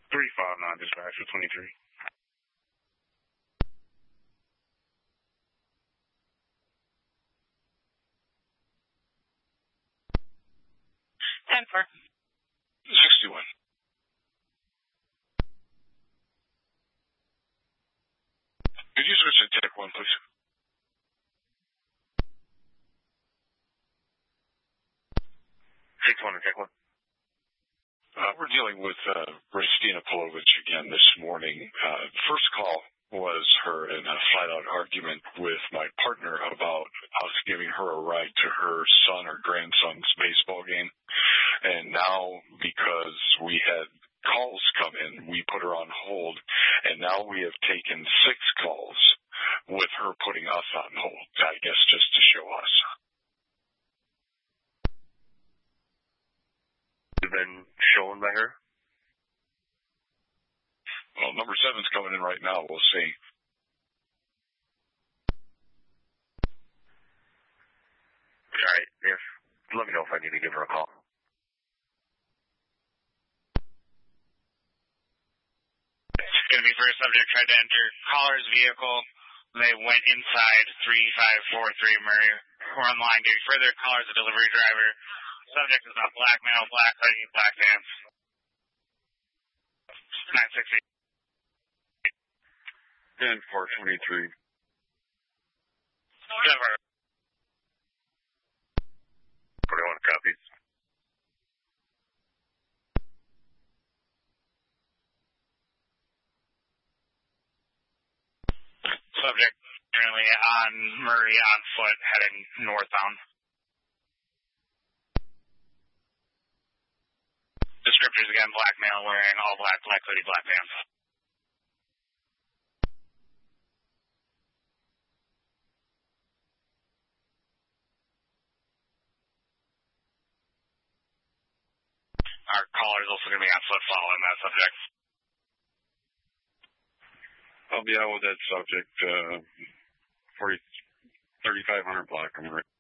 359 dispatch for 23. 10-4. 61. Could you switch to Tech 1, please? Tech 1. We're dealing with Ristina Polovich again this morning. First call was her in a flat-out argument with my partner about us giving her a ride to her son or grandson's baseball game. And now, because we had calls come in, we put her on hold, and now we have taken 6 calls with her putting us on hold, I guess just to show us. You've been shown by her? Well, number 7's coming in right now. We'll see. All right. Yes. Let me know if I need to give her a call. It's going to be first subject tried to enter caller's vehicle. They went inside 3543 Murray. We're on line. Give further callers a delivery driver. Subject is a black male, black hoodie, black pants. 960. 10-423. 41 copies. Subject currently on Murray on foot heading northbound. Descriptors again, black male wearing all black, black hoodie, black pants. Our caller is also going to be on foot following that subject. I'll be out with that subject, 3500 block. I'm